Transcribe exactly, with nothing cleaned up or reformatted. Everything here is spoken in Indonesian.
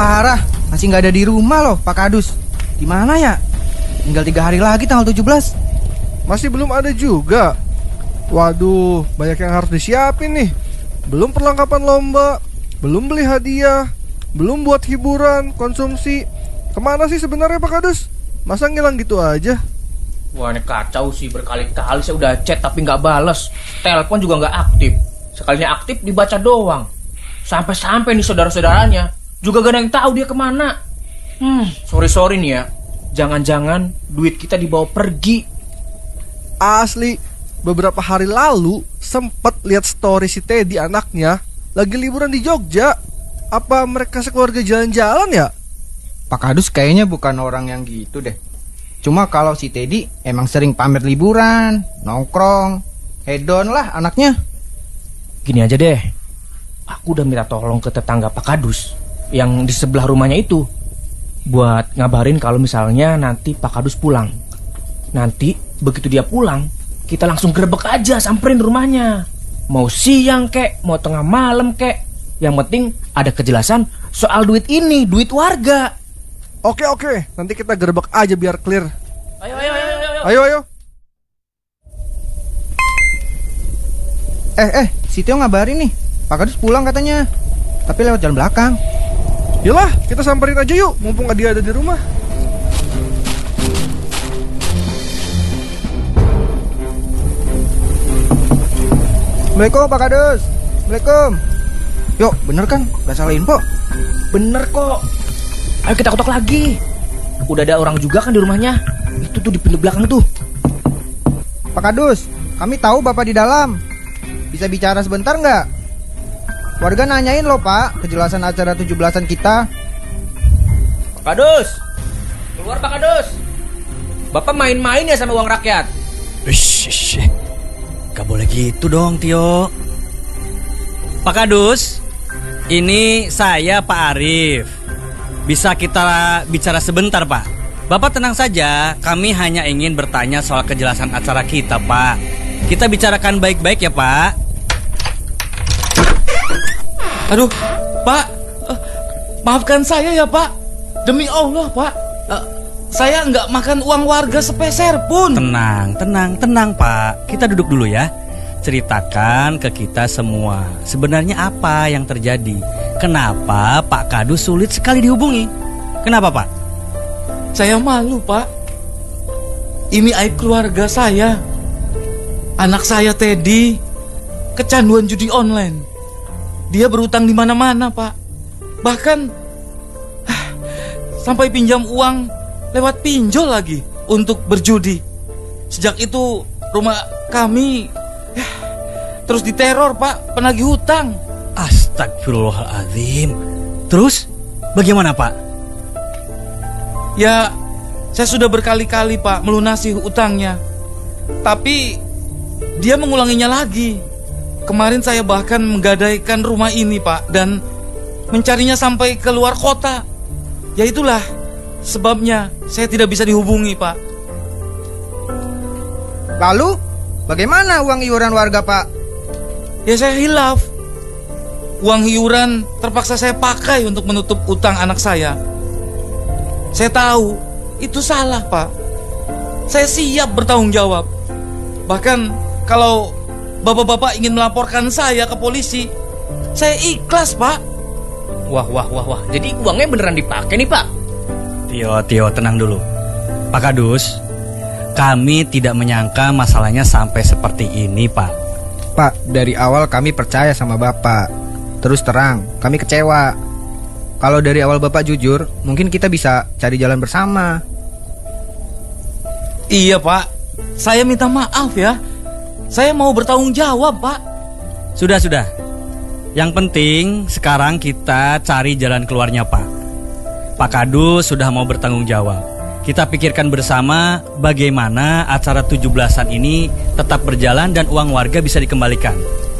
parah, masih nggak ada di rumah loh Pak Kadus. Gimana ya? Tinggal tiga hari lagi tanggal tujuh belas. Masih belum ada juga. Waduh, banyak yang harus disiapin nih. Belum perlengkapan lomba, belum beli hadiah, belum buat hiburan, konsumsi. Kemana sih sebenarnya Pak Kadus? Masa ngilang gitu aja? Wah, ini kacau sih, berkali-kali saya udah chat tapi nggak bales. Telepon juga nggak aktif. Sekalinya aktif dibaca doang. Sampai-sampai nih saudara-saudaranya juga gak ada yang tahu dia kemana. Hmm, sorry-sorry nih ya. Jangan-jangan duit kita dibawa pergi. Asli, beberapa hari lalu sempet lihat story si Teddy anaknya lagi liburan di Jogja. Apa mereka sekeluarga jalan-jalan ya? Pak Kadus kayaknya bukan orang yang gitu deh. Cuma kalau si Teddy emang sering pamer liburan, nongkrong, hedon lah anaknya. Gini aja deh, aku udah minta tolong ke tetangga Pak Kadus yang di sebelah rumahnya itu buat ngabarin kalau misalnya nanti Pak Kadus pulang. Nanti begitu dia pulang, kita langsung gerebek aja, samperin rumahnya. Mau siang kek, mau tengah malam kek. Yang penting ada kejelasan soal duit ini, duit warga. Oke oke, nanti kita gerebek aja biar clear. Ayo ayo ayo ayo. Ayo ayo. Eh eh, si Tio ngabarin nih, Pak Kadus pulang katanya, tapi lewat jalan belakang. Yalah, kita samperin aja yuk, mumpung dia ada di rumah. Assalamualaikum Pak Kadus. Assalamualaikum. Yuk, bener kan? Gak salah info. Bener kok. Ayo kita ketok lagi. Udah ada orang juga kan di rumahnya. Itu tuh di pintu belakang tuh. Pak Kadus, kami tahu Bapak di dalam. Bisa bicara sebentar nggak? Warga nanyain loh Pak, kejelasan acara tujuh belasan kita. Pak Kadus, keluar Pak Kadus. Bapak main-main ya sama uang rakyat. Ush, gak boleh gitu dong Tio. Pak Kadus, ini saya Pak Arif. Bisa kita bicara sebentar Pak? Bapak tenang saja, kami hanya ingin bertanya soal kejelasan acara kita Pak. Kita bicarakan baik-baik ya Pak. Aduh, Pak, uh, maafkan saya ya Pak. Demi Allah Pak, uh, saya nggak makan uang warga sepeser pun. Tenang, tenang, tenang Pak. Kita duduk dulu ya. Ceritakan ke kita semua, sebenarnya apa yang terjadi? Kenapa Pak Kadus sulit sekali dihubungi? Kenapa Pak? Saya malu Pak. Ini aib keluarga saya. Anak saya Teddy kecanduan judi online. Dia berutang di mana-mana Pak. Bahkan sampai pinjam uang lewat pinjol lagi untuk berjudi. Sejak itu rumah kami ya, terus diteror Pak, penagih hutang. Astagfirullahaladzim. Terus bagaimana Pak? Ya, saya sudah berkali-kali Pak melunasi hutangnya, tapi dia mengulanginya lagi. Kemarin saya bahkan menggadaikan rumah ini Pak, dan mencarinya sampai ke luar kota. Ya itulah sebabnya saya tidak bisa dihubungi Pak. Lalu, bagaimana uang iuran warga Pak? Ya saya hilaf. Uang iuran terpaksa saya pakai untuk menutup utang anak saya. Saya tahu itu salah Pak. Saya siap bertanggung jawab. Bahkan kalau bapak-bapak ingin melaporkan saya ke polisi, saya ikhlas Pak. Wah wah wah wah. Jadi uangnya beneran dipakai nih Pak? Tio, Tio tenang dulu. Pak Kadus, kami tidak menyangka masalahnya sampai seperti ini Pak. Pak, dari awal kami percaya sama Bapak. Terus terang, kami kecewa. Kalau dari awal Bapak jujur, mungkin kita bisa cari jalan bersama. Iya Pak, saya minta maaf ya. Saya mau bertanggung jawab Pak. Sudah, sudah. Yang penting sekarang kita cari jalan keluarnya Pak. Pak Kadus sudah mau bertanggung jawab. Kita pikirkan bersama bagaimana acara tujuh belasan ini tetap berjalan dan uang warga bisa dikembalikan.